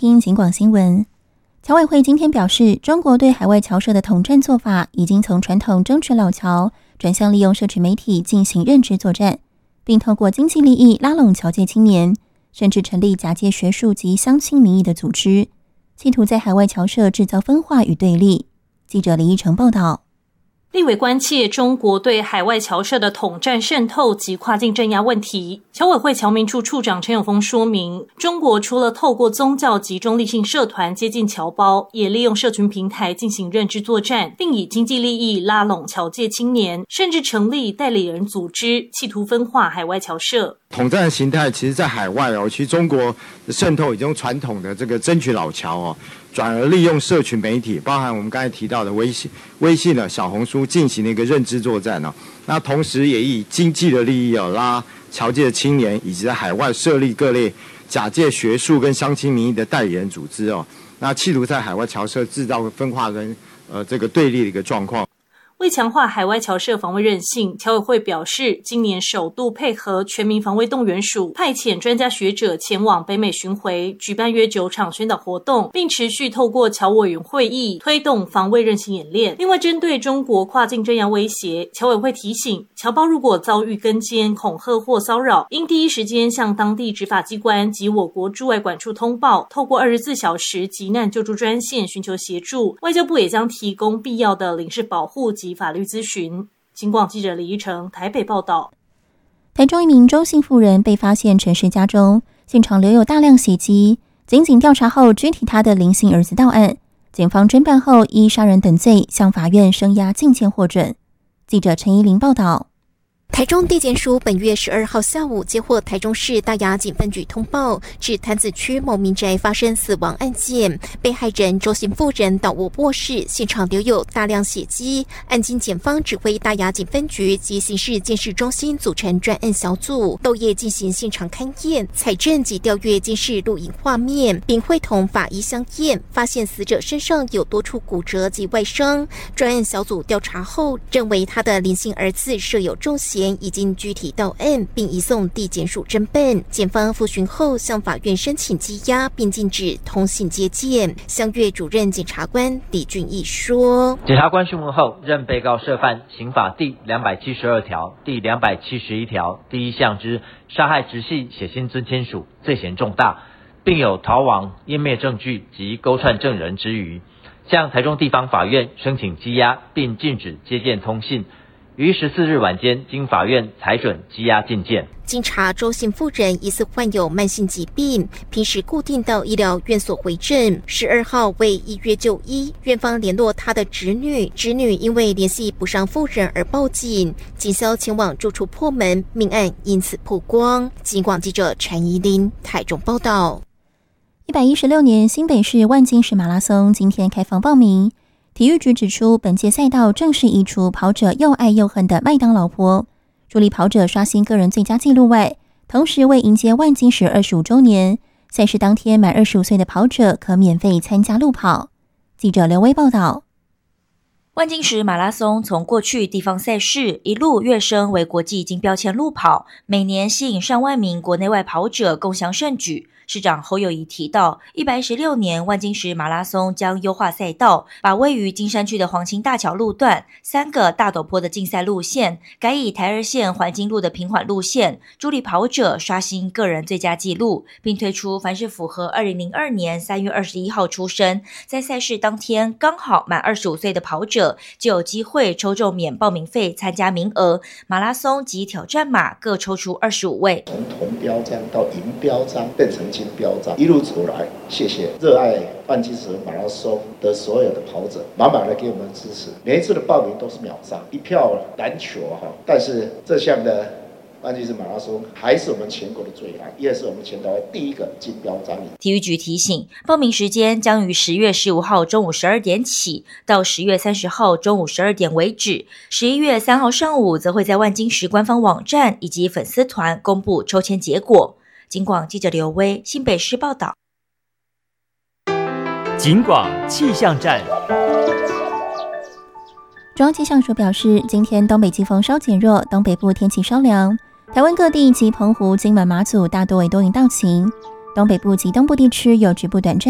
听警广新闻。侨委会今天表示，中国对海外侨社的统战做法已经从传统争取老侨转向利用社群媒体进行认知作战，并透过经济利益拉拢侨界青年，甚至成立假借学术及乡亲民意的组织，企图在海外侨社制造分化与对立。记者李依成报道。 立委关切中国对海外侨社的统战渗透及跨境镇压问题。侨委会侨民处处长陈永峰说明，中国除了透过宗教及中立性社团接近侨胞，也利用社群平台进行认知作战，并以经济利益拉拢侨界青年，甚至成立代理人组织，企图分化海外侨社。 统战的形态其实在海外其实中国的渗透已经传统的这个争取老侨转而利用社群媒体，包含我们刚才提到的微信的小红书进行了一个认知作战那同时也以经济的利益拉侨界的青年，以及在海外设立各类假借学术跟乡亲民意的代理人组织那企图在海外侨社制造分化跟这个对立的一个状况。 为强化海外侨社防卫韧性，侨委会表示，今年首度配合全民防卫动员署，派遣专家学者前往北美巡回，举办约9场宣导活动，并持续透过侨委员会议推动防卫韧性演练。另外，针对中国跨境镇压威胁，侨委会提醒，侨胞如果遭遇跟监、恐吓或骚扰，应第一时间向当地执法机关及我国驻外管处通报，透过24小时急难救助专线寻求协助。外交部也将提供必要的领事保护及法律咨询。警广记者李依成台北报道。 台中一名周姓妇人被发现陈尸家中，现场留有大量血迹，警警调查后拘提他的林姓儿子到案，检方侦办后依杀人等罪向法院声押禁见获准。记者陈怡玲报道。 台中地检署本月12号下午接获台中市大雅警分局通报，指潭子区某民宅发生死亡案件，被害人周姓妇人倒卧卧室，现场留有大量血迹。案经检方指挥大雅警分局及刑事监视中心组成专案小组，漏夜进行现场勘验、采证及调阅监视录影画面，并会同法医相验，发现死者身上有多处骨折及外伤。专案小组调查后认为他的林姓儿子设有重嫌，已经具体到案，并移送地检署侦办。检方复讯后向法院申请羁押，并禁止通信接见。襄岳主任检察官李俊义说， 检察官讯问后认被告涉犯刑法第272条、第271条第1项之杀害直系血亲尊亲属，罪嫌重大，并有逃亡、湮灭证据及勾串证人之余，向台中地方法院申请羁押，并禁止接见通信。于14日晚间经法院裁准羁押禁见。 经查，周姓妇人疑似患有慢性疾病，平时固定到医疗院所回诊。12号为医约就医，院方联络他的侄女因为联系不上妇人而报警，警消前往住处破门，命案因此曝光。警广记者陈怡琳台中报道。 116年新北市万金石马拉松今天开放报名。体育局指出，本届赛道正式移除跑者又爱又恨的麦当劳坡，助力跑者刷新个人最佳纪录外，同时为迎接万金石25周年，赛事当天满25岁的跑者可免费参加路跑。记者刘威报道。 万金石马拉松从过去地方赛事一路跃升为国际金标签路跑，每年吸引上万名国内外跑者共襄盛举。市长侯友宜提到，116年万金石马拉松将优化赛道，把位于金山区的黄青大桥路段、3个大陡坡的竞赛路线改以台二线环金路的平缓路线，助力跑者刷新个人最佳纪录，并推出凡是符合2002年3月21号出生，在赛事当天刚好满25岁的跑者，就有机会抽中免报名费参加名额，马拉松及挑战马各抽出25位。 从铜标章到银标章变成金标章，一路走来，谢谢热爱万金石马拉松的所有的跑者，满满的给我们支持。每一次的报名都是秒杀，一票难求但是这项的万金石马拉松还是我们全国的最爱，也是我们全台湾第一个金标章。 体育局提醒，报名时间将于10月15号中午12点起，到10月30号中午12点为止。11月3号上午则会在万金石官方网站以及粉丝团公布抽签结果。警广记者刘威新北市报道。 警广气象站。 中央气象署表示，今天东北季风稍减弱，东北部天气稍凉，台湾各地及澎湖、金门、马祖大多为多云到晴，东北部及东部地区有局部短暂